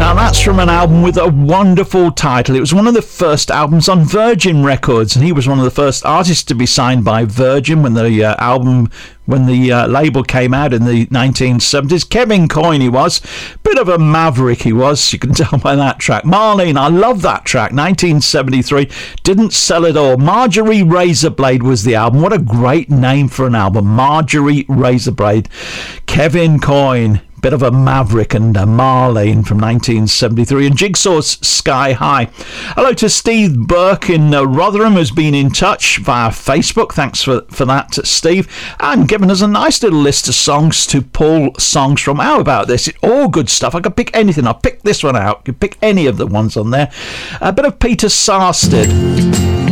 Now that's from an album with a wonderful title. It was one of the first albums on Virgin Records, and he was one of the first artists to be signed by Virgin when the label came out in the 1970s. Kevin Coyne, he was. Bit of a maverick, he was. You can tell by that track. Marlene, I love that track. 1973. Didn't sell at all. Marjorie Razorblade was the album. What a great name for an album. Marjorie Razorblade. Kevin Coyne. Bit of a maverick, and Marlene from 1973, and Jigsaw's Sky High. Hello to Steve Burke in Rotherham, who's been in touch via Facebook. Thanks for that, Steve, and giving us a nice little list of songs to pull songs from. How about this? It's all good stuff. I could pick anything. I'll pick this one out. You could pick any of the ones on there. A bit of Peter Sarsted.